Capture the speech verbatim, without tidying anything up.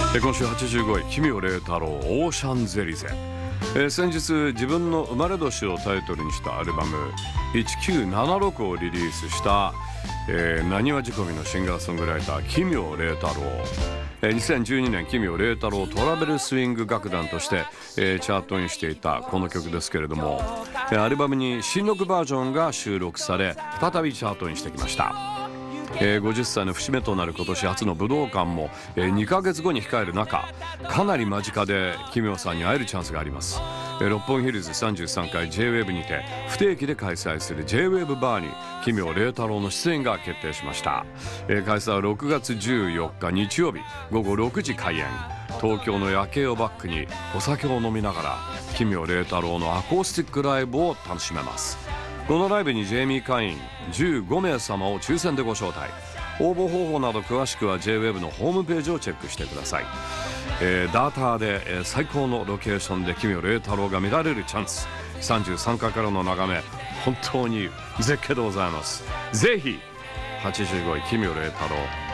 え今週はちじゅうごい奇妙麗太郎オーシャンゼリゼ。え先日自分の生まれ年をタイトルにしたアルバムせんきゅうひゃくななじゅうろくをリリースしたなにわ仕込みのシンガーソングライター奇妙麗太郎。えにせんじゅうにねん奇妙麗太郎トラベルスイング楽団として、えー、チャートインしていたこの曲ですけれども、えアルバムに新録バージョンが収録され再びチャートインしてきました。えー、ごじゅっさいの節目となる今年初の武道館も、えー、にかげつごに控える中、かなり間近で奇妙さんに会えるチャンスがあります。えー、六本木ヒルズさんじゅうさんかい ジェイウェーブ にて不定期で開催する ジェイウェーブ バーに奇妙麗太郎の出演が決定しました。えー、開催はろくがつじゅうよっか日曜日ごごろくじ開演。東京の夜景をバックにお酒を飲みながら奇妙麗太郎のアコースティックライブを楽しめます。このライブにジェイミー会員じゅうごめいさまを抽選でご招待。応募方法など詳しくは ジェイウェーブ のホームページをチェックしてください。えー、ダーターで、えー、最高のロケーションで奇妙麗太郎が見られるチャンス。さんじゅうさんかいからの眺め、本当に絶景でございます。ぜひはちじゅうごい奇妙麗太郎